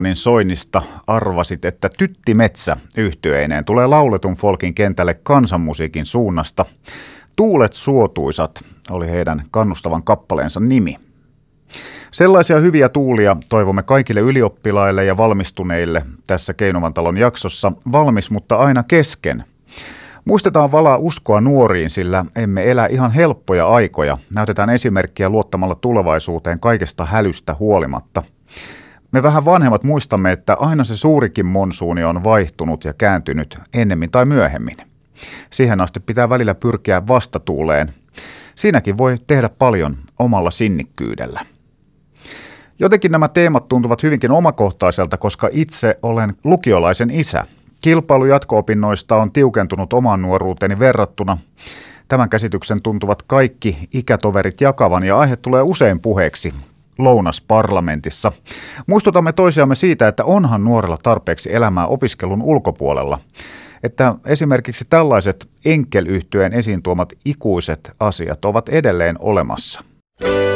Niin soinnista arvasit, että Tytti Metsä -yhtyeineen tulee lauletun folkin kentälle kansanmusiikin suunnasta. Tuulet suotuisat oli heidän kannustavan kappaleensa nimi. Sellaisia hyviä tuulia toivomme kaikille ylioppilaille ja valmistuneille tässä Keinovan talon jaksossa Valmis, mutta aina kesken. Muistetaan valaa uskoa nuoriin, sillä emme elä ihan helppoja aikoja. Näytetään esimerkkiä luottamalla tulevaisuuteen kaikesta hälystä huolimatta. Me vähän vanhemmat muistamme, että aina se suurikin monsuuni on vaihtunut ja kääntynyt ennemmin tai myöhemmin. Siihen asti pitää välillä pyrkiä vastatuuleen. Siinäkin voi tehdä paljon omalla sinnikkyydellä. Jotenkin nämä teemat tuntuvat hyvinkin omakohtaiselta, koska itse olen lukiolaisen isä. Kilpailu jatko-opinnoista on tiukentunut omaan nuoruuteeni verrattuna. Tämän käsityksen tuntuvat kaikki ikätoverit jakavan ja aihe tulee usein puheeksi lounasparlamentissa. Muistutamme toisiamme siitä, että onhan nuorella tarpeeksi elämää opiskelun ulkopuolella. Että esimerkiksi tällaiset Enkel-yhtyeen esiin tuomat ikuiset asiat ovat edelleen olemassa.